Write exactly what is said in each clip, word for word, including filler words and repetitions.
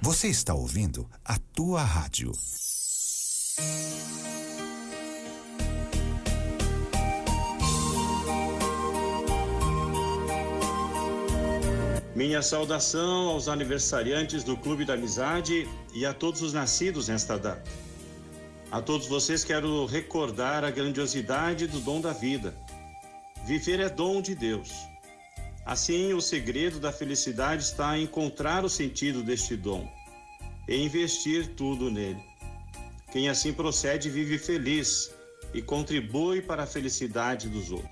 Você está ouvindo a tua rádio. Minha saudação aos aniversariantes do Clube da Amizade e a todos os nascidos nesta data. A todos vocês quero recordar a grandiosidade do dom da vida. Viver é dom de Deus. Assim, o segredo da felicidade está em encontrar o sentido deste dom e investir tudo nele. Quem assim procede vive feliz e contribui para a felicidade dos outros.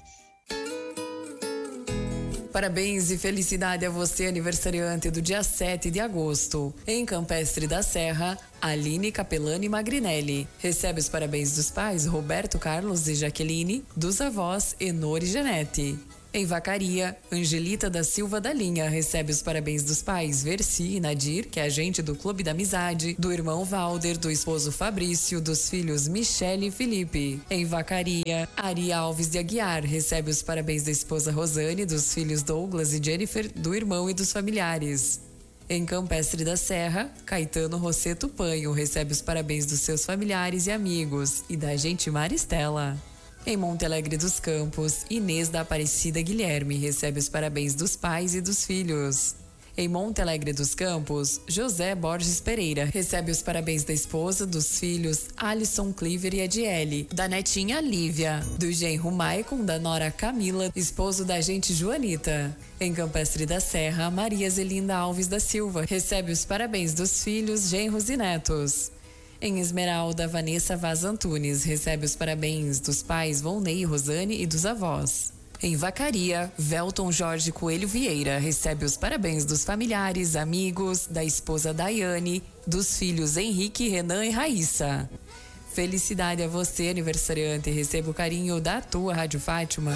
Parabéns e felicidade a você, aniversariante do dia sete de agosto. Em Campestre da Serra, Aline Capelani Magrinelli. Recebe os parabéns dos pais Roberto Carlos e Jaqueline, dos avós Enor e Janete. Em Vacaria, Angelita da Silva da Linha recebe os parabéns dos pais Verci e Nadir, que é agente do Clube da Amizade, do irmão Valder, do esposo Fabrício, dos filhos Michele e Felipe. Em Vacaria, Ari Alves de Aguiar recebe os parabéns da esposa Rosane, dos filhos Douglas e Jennifer, do irmão e dos familiares. Em Campestre da Serra, Caetano Rosseto Panho recebe os parabéns dos seus familiares e amigos e da agente Maristela. Em Monte Alegre dos Campos, Inês da Aparecida Guilherme recebe os parabéns dos pais e dos filhos. Em Monte Alegre dos Campos, José Borges Pereira recebe os parabéns da esposa, dos filhos Alisson Cliver e Adiele, da netinha Lívia, do genro Maicon, da nora Camila, esposo da agente Joanita. Em Campestre da Serra, Maria Zelinda Alves da Silva recebe os parabéns dos filhos, genros e netos. Em Esmeralda, Vanessa Vaz Antunes recebe os parabéns dos pais Volney e Rosane e dos avós. Em Vacaria, Velton Jorge Coelho Vieira recebe os parabéns dos familiares, amigos, da esposa Daiane, dos filhos Henrique, Renan e Raíssa. Felicidade a você, aniversariante, e receba o carinho da tua Rádio Fátima.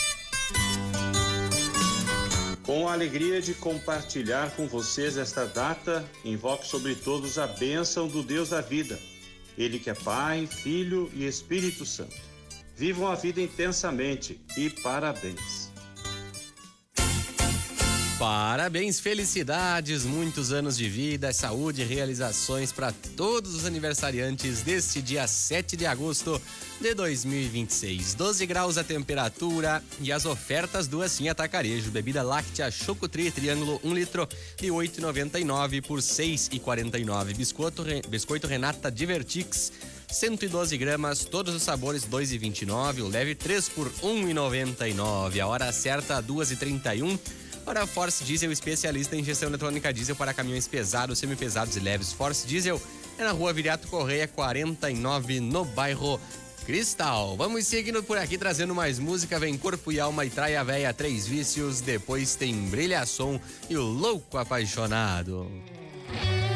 Com a alegria de compartilhar com vocês esta data, invoco sobre todos a bênção do Deus da vida. Ele que é Pai, Filho e Espírito Santo. Vivam a vida intensamente e parabéns. Parabéns, felicidades, muitos anos de vida, saúde e realizações para todos os aniversariantes deste dia sete de agosto de dois mil e vinte e seis. doze graus a temperatura e as ofertas do Assim Atacarejo. Bebida láctea Chocotri Triângulo um litro de oito reais e noventa e nove por seis reais e quarenta e nove. Biscoito, biscoito Renata Divertix cento e doze gramas, todos os sabores dois reais e vinte e nove. O leve três por um real e noventa e nove. A hora certa duas e trinta e um. Para Force Diesel, especialista em injeção eletrônica diesel para caminhões pesados, semipesados e leves. Force Diesel é na rua Viriato Correia quarenta e nove, no bairro Cristal. Vamos seguindo por aqui, trazendo mais música. Vem Corpo e Alma e Traia Véia, Três Vícios. Depois tem Brilha Som e o Louco Apaixonado.